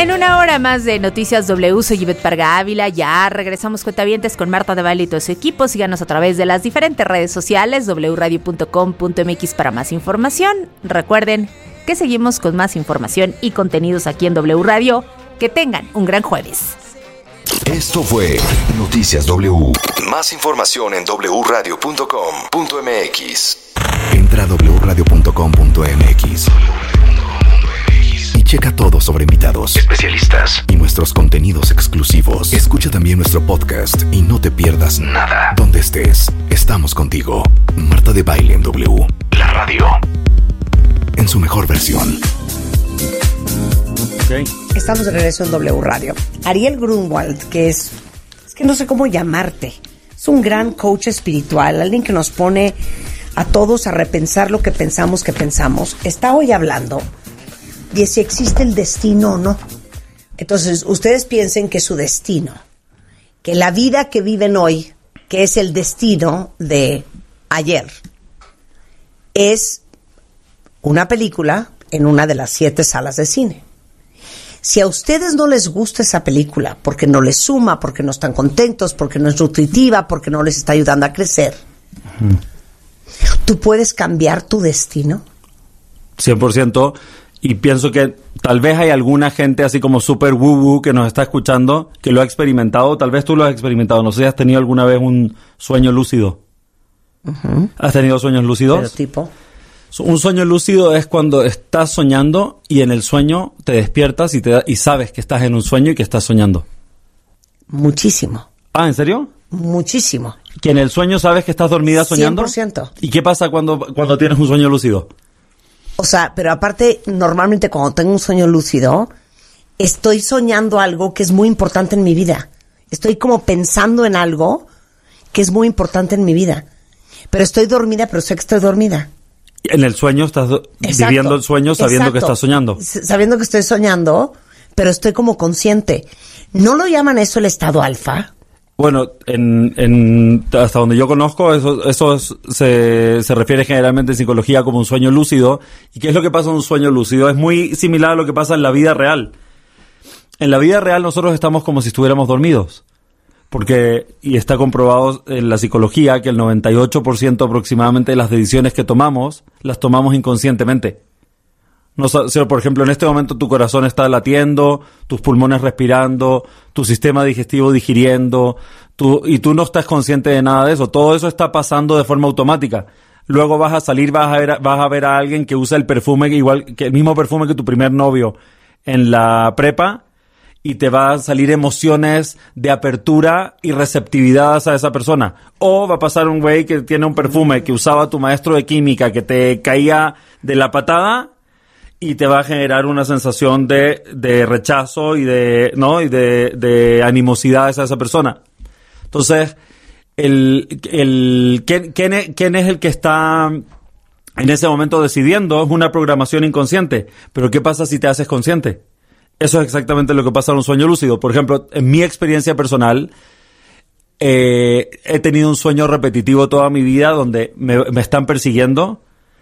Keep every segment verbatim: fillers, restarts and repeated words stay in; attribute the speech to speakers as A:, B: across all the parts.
A: En una hora más de Noticias W, soy Ivette Parga Ávila. Ya regresamos, cuentavientes, con Marta de Baile y todo su equipo. Síganos a través de las diferentes redes sociales, doble u radio punto com punto m x para más información. Recuerden que seguimos con más información y contenidos aquí en W Radio. Que tengan un gran jueves.
B: Esto fue Noticias W. Más información en doble u radio punto com punto m x. Entra a doble u radio punto com punto m x y checa todo sobre invitados, especialistas y nuestros contenidos exclusivos. Escucha también nuestro podcast y no te pierdas nada. Donde estés, estamos contigo. Marta de Baile en W. La radio en su mejor versión.
C: Okay. Estamos de regreso en W Radio. Ariel Grunwald, que es, es que no sé cómo llamarte, es un gran coach espiritual, alguien que nos pone a todos a repensar lo que pensamos que pensamos. Está hoy hablando de si existe el destino o no. Entonces, ustedes piensen que su destino, que la vida que viven hoy, que es el destino de ayer, es una película en una de las siete salas de cine. Si a ustedes no les gusta esa película, porque no les suma, porque no están contentos, porque no es nutritiva, porque no les está ayudando a crecer, uh-huh. ¿Tú puedes cambiar tu destino?
D: cien por ciento. Y pienso que tal vez hay alguna gente así como súper woo-woo que nos está escuchando, que lo ha experimentado. Tal vez tú lo has experimentado. No sé si has tenido alguna vez un sueño lúcido. Uh-huh. ¿Has tenido sueños lúcidos?
C: ¿Pero tipo?
D: Un sueño lúcido es cuando estás soñando y en el sueño te despiertas y, te da, y sabes que estás en un sueño y que estás soñando.
C: Muchísimo.
D: Ah, ¿en serio?
C: Muchísimo.
D: ¿Que en el sueño sabes que estás dormida soñando?
C: cien por ciento.
D: ¿Y qué pasa cuando, cuando tienes un sueño lúcido?
C: O sea, pero aparte, normalmente cuando tengo un sueño lúcido, estoy soñando algo que es muy importante en mi vida. Estoy como pensando en algo que es muy importante en mi vida. Pero estoy dormida, pero sé que estoy dormida.
D: En el sueño estás exacto, viviendo el sueño sabiendo exacto, que estás soñando.
C: Sabiendo que estoy soñando, pero estoy como consciente. ¿No lo llaman eso el estado alfa?
D: Bueno, en, en hasta donde yo conozco, eso, eso es, se, se refiere generalmente en psicología como un sueño lúcido. ¿Y qué es lo que pasa en un sueño lúcido? Es muy similar a lo que pasa en la vida real. En la vida real nosotros estamos como si estuviéramos dormidos. Porque, y está comprobado en la psicología, que el noventa y ocho por ciento aproximadamente de las decisiones que tomamos, las tomamos inconscientemente. No, por ejemplo, en este momento tu corazón está latiendo, tus pulmones respirando, tu sistema digestivo digiriendo, tú, y tú no estás consciente de nada de eso. Todo eso está pasando de forma automática. Luego vas a salir, vas a ver, vas a ver a alguien que usa el perfume, igual que el mismo perfume que tu primer novio en la prepa, y te va a salir emociones de apertura y receptividad a esa persona. O va a pasar un güey que tiene un perfume que usaba tu maestro de química, que te caía de la patada, y te va a generar una sensación de, de rechazo y de, ¿no? y de, de animosidad hacia esa persona. Entonces, el, el, ¿quién, quién, es, ¿quién es el que está en ese momento decidiendo? Es una programación inconsciente. Pero ¿qué pasa si te haces consciente? Eso es exactamente lo que pasa en un sueño lúcido. Por ejemplo, en mi experiencia personal, eh, he tenido un sueño repetitivo toda mi vida donde me, me están persiguiendo.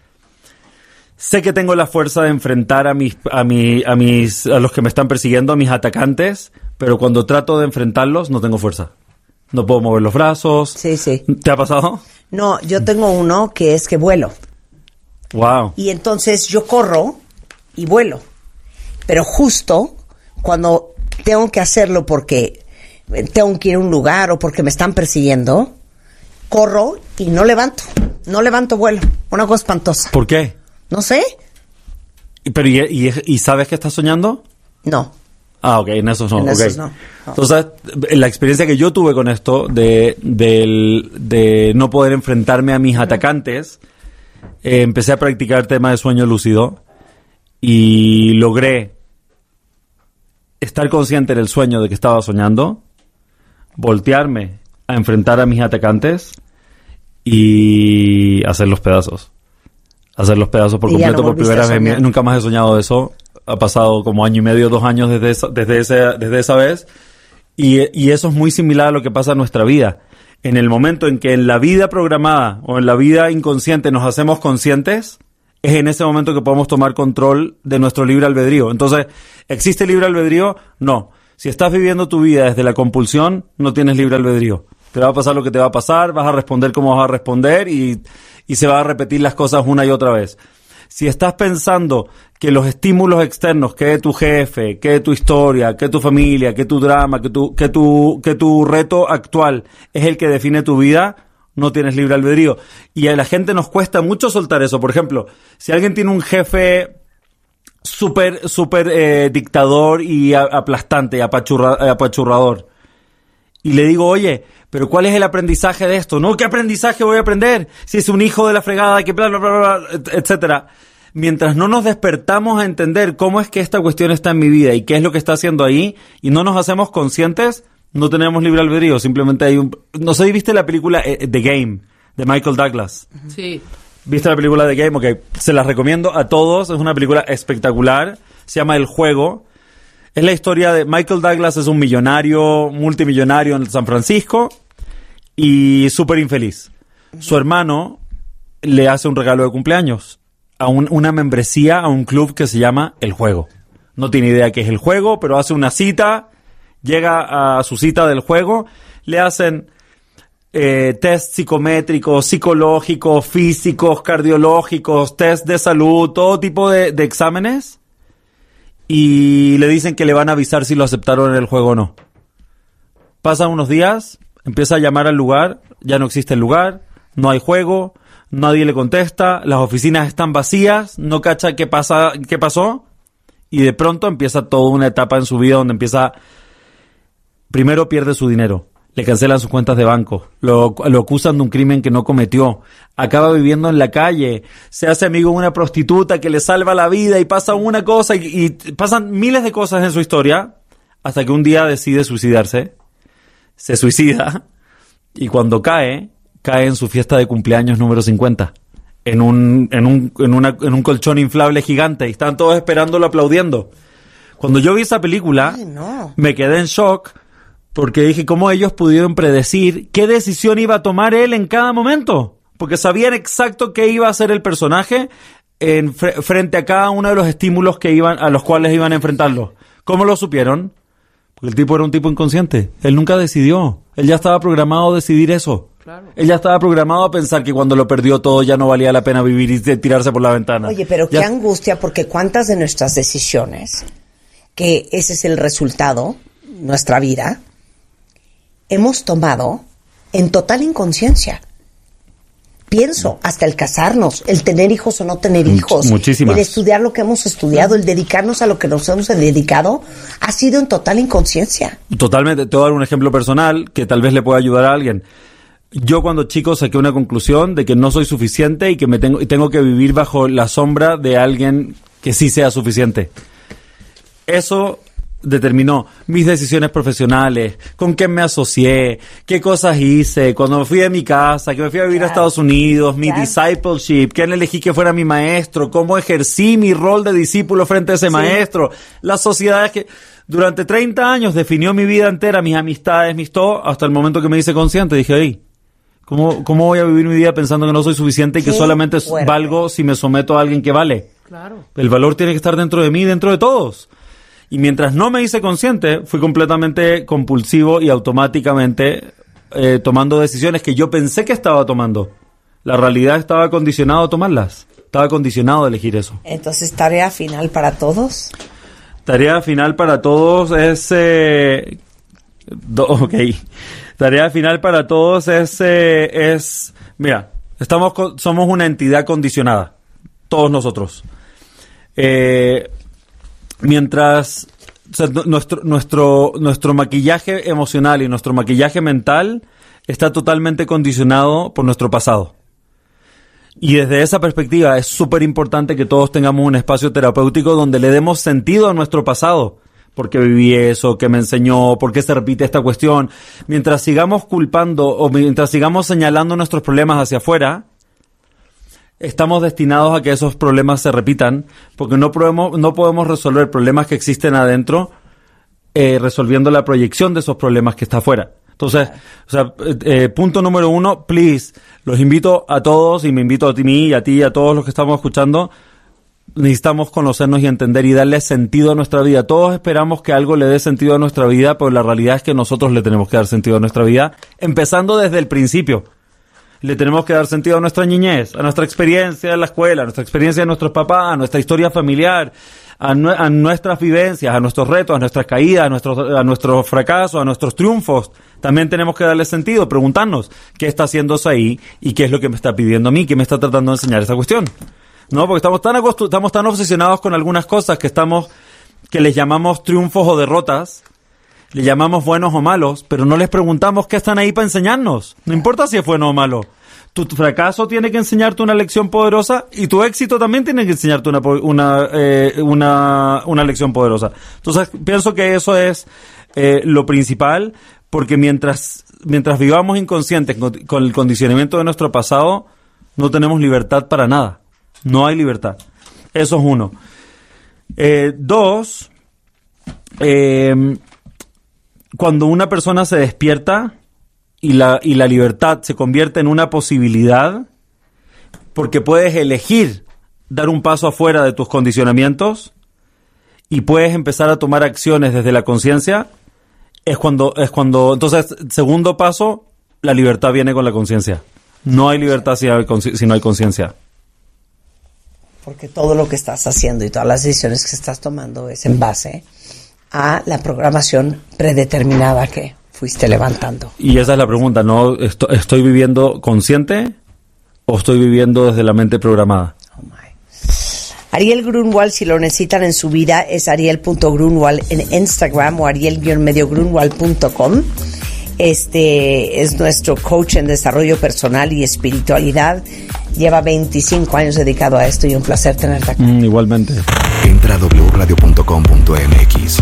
D: Sé que tengo la fuerza de enfrentar a mis, a mi, a mis, a los que me están persiguiendo, a mis atacantes, pero cuando trato de enfrentarlos no tengo fuerza. No puedo mover los brazos.
C: Sí, sí.
D: ¿Te ha pasado?
C: No, yo tengo uno que es que vuelo.
D: Wow.
C: Y entonces yo corro y vuelo. Pero justo cuando tengo que hacerlo porque tengo que ir a un lugar o porque me están persiguiendo, corro y no levanto. No levanto vuelo. Una cosa espantosa.
D: ¿Por qué?
C: No sé.
D: ¿Pero y, y, y sabes que estás soñando?
C: No.
D: Ah, ok, en esos no.
C: En
D: okay.
C: esos no, no.
D: Entonces, la experiencia que yo tuve con esto de, de, de no poder enfrentarme a mis uh-huh. atacantes, eh, empecé a practicar el tema de sueño lúcido y logré estar consciente en el sueño de que estaba soñando, voltearme a enfrentar a mis atacantes y hacer los pedazos. Hacer los pedazos por completo por primera vez. Nunca más he soñado eso. Ha pasado como año y medio, dos años desde esa, desde ese, desde esa vez. Y, y eso es muy similar a lo que pasa en nuestra vida. En el momento en que en la vida programada o en la vida inconsciente nos hacemos conscientes, es en ese momento que podemos tomar control de nuestro libre albedrío. Entonces, ¿existe libre albedrío? No. Si estás viviendo tu vida desde la compulsión, no tienes libre albedrío. Te va a pasar lo que te va a pasar, vas a responder como vas a responder y, y se van a repetir las cosas una y otra vez. Si estás pensando que los estímulos externos, que tu jefe, que tu historia, que tu familia, que tu drama, que tu, que tu, que tu reto actual es el que define tu vida, no tienes libre albedrío. Y a la gente nos cuesta mucho soltar eso. Por ejemplo, si alguien tiene un jefe súper, súper eh, dictador y a, aplastante y apachurra, apachurrador, y le digo, oye, pero ¿cuál es el aprendizaje de esto? No, ¿qué aprendizaje voy a aprender? Si es un hijo de la fregada, que bla, bla, bla, bla, etcétera. Mientras no nos despertamos a entender cómo es que esta cuestión está en mi vida y qué es lo que está haciendo ahí, y no nos hacemos conscientes, no tenemos libre albedrío. Simplemente hay un... No sé si viste la película eh, The Game, de Michael Douglas.
A: Sí.
D: ¿Viste la película The Game? Ok, se la recomiendo a todos. Es una película espectacular. Se llama El Juego. Es la historia de... Michael Douglas es un millonario, multimillonario en San Francisco y súper infeliz. Su hermano le hace un regalo de cumpleaños, a un, una membresía a un club que se llama El Juego. No tiene idea qué es el juego, pero hace una cita, llega a su cita del juego, le hacen eh, test psicométricos, psicológicos, físicos, cardiológicos, test de salud, todo tipo de, de exámenes, y le dicen que le van a avisar si lo aceptaron en el juego o no. Pasan unos días, empieza a llamar al lugar, ya no existe el lugar, no hay juego, nadie le contesta, las oficinas están vacías, no cacha qué pasa, qué pasó, y de pronto empieza toda una etapa en su vida donde empieza, primero pierde su dinero, le cancelan sus cuentas de banco, lo, lo acusan de un crimen que no cometió, acaba viviendo en la calle, se hace amigo de una prostituta que le salva la vida y pasa una cosa y, y pasan miles de cosas en su historia, hasta que un día decide suicidarse, se suicida, y cuando cae, cae en su fiesta de cumpleaños número cincuenta, en un, en un, en una, en un colchón inflable gigante, y están todos esperándolo, aplaudiendo. Cuando yo vi esa película,
C: Ay, no.
D: me quedé en shock, porque dije, ¿cómo ellos pudieron predecir qué decisión iba a tomar él en cada momento? Porque sabían exacto qué iba a hacer el personaje en fre- frente a cada uno de los estímulos que iban, a los cuales iban a enfrentarlo. ¿Cómo lo supieron? Porque el tipo era un tipo inconsciente. Él nunca decidió. Él ya estaba programado a decidir eso. Claro. Él ya estaba programado a pensar que cuando lo perdió todo ya no valía la pena vivir y de tirarse por la ventana.
C: Oye, pero
D: ya...
C: qué angustia, porque cuántas de nuestras decisiones, que ese es el resultado, nuestra vida, hemos tomado en total inconsciencia. Pienso, hasta el casarnos, el tener hijos o no tener hijos,
D: muchísimas.
C: El estudiar lo que hemos estudiado, el dedicarnos a lo que nos hemos dedicado, ha sido en total inconsciencia.
D: Totalmente. Te voy a dar un ejemplo personal que tal vez le pueda ayudar a alguien. Yo cuando chico saqué una conclusión de que no soy suficiente y que me tengo, y tengo que vivir bajo la sombra de alguien que sí sea suficiente. Eso determinó mis decisiones profesionales, con quién me asocié, qué cosas hice, cuando me fui de mi casa, que me fui a vivir
C: claro.
D: a Estados Unidos, mi
C: claro.
D: discipleship, quién elegí que fuera mi maestro, cómo ejercí mi rol de discípulo frente a ese sí. maestro, las sociedades que durante treinta años definió mi vida entera, mis amistades, mis todo, hasta el momento que me hice consciente, dije, ahí, ¿cómo, ¿cómo voy a vivir mi vida pensando que no soy suficiente y que solamente fuerte. valgo si me someto a alguien que vale? Claro. El valor tiene que estar dentro de mí, dentro de todos. Y mientras no me hice consciente, fui completamente compulsivo y automáticamente eh, tomando decisiones que yo pensé que estaba tomando. La realidad estaba condicionado a tomarlas. Estaba condicionado a elegir eso.
C: Entonces, tarea final para todos.
D: Tarea final para todos es... Eh, do, ok. Tarea final para todos es... Eh, es mira, estamos somos una entidad condicionada. Todos nosotros. Eh... Mientras o sea, nuestro, nuestro, nuestro maquillaje emocional y nuestro maquillaje mental está totalmente condicionado por nuestro pasado. Y desde esa perspectiva es súper importante que todos tengamos un espacio terapéutico donde le demos sentido a nuestro pasado. ¿Por qué viví eso? ¿Qué me enseñó? ¿Por qué se repite esta cuestión? Mientras sigamos culpando o mientras sigamos señalando nuestros problemas hacia afuera, estamos destinados a que esos problemas se repitan, porque no podemos, no podemos resolver problemas que existen adentro eh, resolviendo la proyección de esos problemas que está afuera. Entonces, o sea, eh, punto número uno, please, los invito a todos y me invito a ti, y a ti y a todos los que estamos escuchando. Necesitamos conocernos y entender y darle sentido a nuestra vida. Todos esperamos que algo le dé sentido a nuestra vida, pero la realidad es que nosotros le tenemos que dar sentido a nuestra vida, empezando desde el principio. Le tenemos que dar sentido a nuestra niñez, a nuestra experiencia en la escuela, a nuestra experiencia de nuestros papás, a nuestra historia familiar, a, nu- a nuestras vivencias, a nuestros retos, a nuestras caídas, a nuestros, a nuestros fracasos, a nuestros triunfos. También tenemos que darle sentido, preguntarnos qué está haciendo ahí y qué es lo que me está pidiendo a mí, qué me está tratando de enseñar esa cuestión. No, porque estamos tan acostu- estamos tan obsesionados con algunas cosas que estamos, que les llamamos triunfos o derrotas, le llamamos buenos o malos, pero no les preguntamos qué están ahí para enseñarnos. No importa si es bueno o malo. Tu, tu fracaso tiene que enseñarte una lección poderosa y tu éxito también tiene que enseñarte una una eh, una, una lección poderosa. Entonces pienso que eso es eh, lo principal, porque mientras mientras vivamos inconscientes con, con el condicionamiento de nuestro pasado, no tenemos libertad para nada. No hay libertad. Eso es uno. Eh, dos, eh, cuando una persona se despierta y la, y la libertad se convierte en una posibilidad, porque puedes elegir dar un paso afuera de tus condicionamientos y puedes empezar a tomar acciones desde la conciencia, es cuando, es cuando, entonces, segundo paso, la libertad viene con la conciencia. No hay libertad si, hay, si no hay conciencia.
C: Porque todo lo que estás haciendo y todas las decisiones que estás tomando es en base a la programación predeterminada que fuiste levantando.
D: Y esa es la pregunta, ¿no? ¿Esto- ¿Estoy viviendo consciente o estoy viviendo desde la mente programada?
C: Oh my. Ariel Grunwald, si lo necesitan en su vida, es ariel punto grunwald en Instagram o ariel guion medio grunwald punto com. Este es nuestro coach en desarrollo personal y espiritualidad. Lleva veinticinco años dedicado a esto y un placer tenerte aquí.
D: Mm, igualmente.
B: Entra a doble u radio punto com punto m x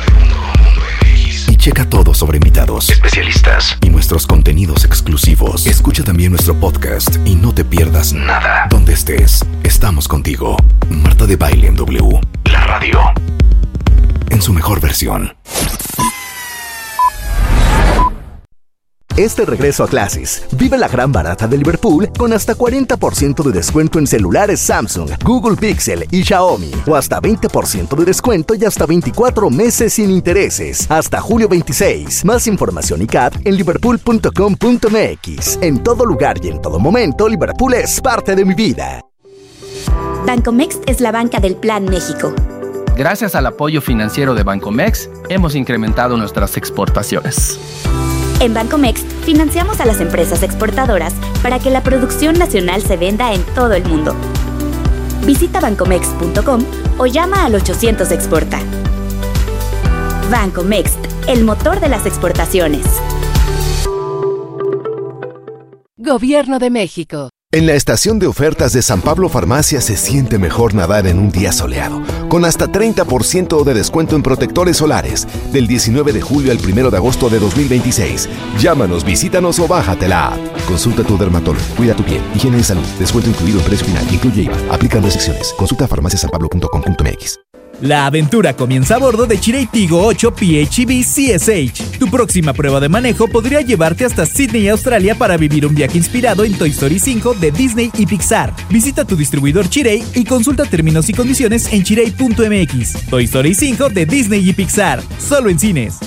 B: y checa todo sobre invitados, especialistas y nuestros contenidos exclusivos. Escucha también nuestro podcast y no te pierdas nada. Donde estés, estamos contigo. Marta de Baile en W, la radio, en su mejor versión.
E: Este regreso a clases, vive la gran barata de Liverpool con hasta cuarenta por ciento de descuento en celulares Samsung, Google Pixel y Xiaomi. O hasta veinte por ciento de descuento y hasta veinticuatro meses sin intereses. Hasta julio veintiséis. Más información y C A T en liverpool punto com punto m x. En todo lugar y en todo momento, Liverpool es parte de mi vida.
F: Bancomext es la banca del Plan México.
G: Gracias al apoyo financiero de Bancomext, hemos incrementado nuestras exportaciones.
F: En Bancomext financiamos a las empresas exportadoras para que la producción nacional se venda en todo el mundo. Visita bancomext punto com o llama al ochocientos exporta. Bancomext, el motor de las exportaciones.
H: Gobierno de México.
E: En la estación de ofertas de San Pablo Farmacia se siente mejor nadar en un día soleado, con hasta treinta por ciento de descuento en protectores solares, del diecinueve de julio al primero de agosto de dos mil veintiséis. Llámanos, visítanos o bájate la app. Consulta a tu dermatólogo, cuida tu piel, higiene y salud, descuento incluido en precio final, incluye I V A, aplican restricciones. Consulta farmacia san pablo punto com punto m x.
I: La aventura comienza a bordo de Chery Tiggo ocho P H E V C S H. Tu próxima prueba de manejo podría llevarte hasta Sydney, Australia, para vivir un viaje inspirado en Toy Story cinco de Disney y Pixar. Visita tu distribuidor Chery y consulta términos y condiciones en chery punto m x. Toy Story cinco de Disney y Pixar, solo en cines.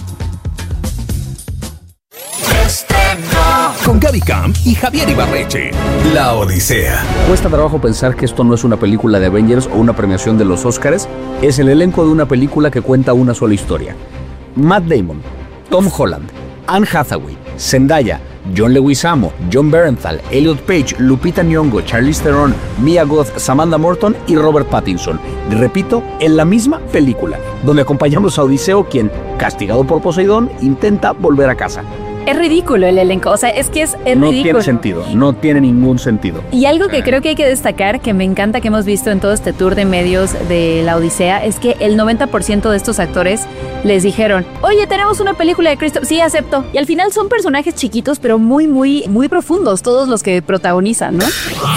J: Con Gaby Camp y Javier Ibarreche. La Odisea.
K: Cuesta trabajo pensar que esto no es una película de Avengers o una premiación de los Óscares. Es el elenco de una película que cuenta una sola historia. Matt Damon, Tom Holland, Anne Hathaway, Zendaya, John Leguizamo, John Bernthal, Elliot Page, Lupita Nyong'o, Charlize Theron, Mia Goth, Samantha Morton y Robert Pattinson. Y repito, en la misma película, donde acompañamos a Odiseo, quien, castigado por Poseidón, intenta volver a casa.
L: Es ridículo el elenco, o sea, es que es, es
K: no
L: ridículo.
K: No tiene sentido, no tiene ningún sentido.
L: Y algo que creo que hay que destacar, que me encanta que hemos visto en todo este tour de medios de la Odisea, es que el noventa por ciento de estos actores les dijeron, oye, tenemos una película de Cristo, sí, acepto. Y al final son personajes chiquitos, pero muy, muy, muy profundos, todos los que protagonizan, ¿no?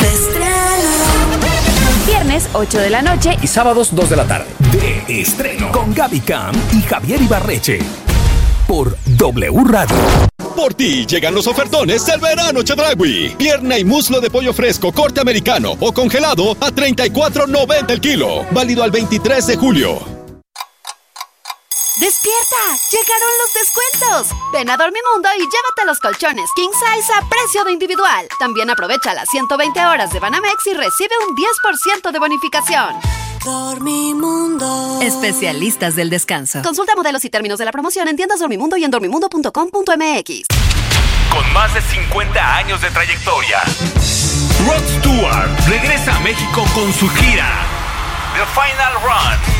L: Viernes, ocho de la noche.
J: Y sábados, dos de la tarde. De estreno. Con Gaby Camp y Javier Ibarreche. Por W Radio.
M: Por ti llegan los ofertones del verano Chedraui. Pierna y muslo de pollo fresco corte americano o congelado a treinta y cuatro noventa el kilo. Válido al veintitrés de julio.
N: ¡Despierta! ¡Llegaron los descuentos! Ven a Dormimundo y llévate los colchones King Size a precio de individual. También aprovecha las ciento veinte horas de Banamex y recibe un diez por ciento de bonificación.
O: Dormimundo.
N: Especialistas del descanso. Consulta modelos y términos de la promoción en tiendas Dormimundo y en dormimundo punto com punto m x.
J: Con más de cincuenta años de trayectoria, Rod Stewart regresa a México con su gira The Final Run.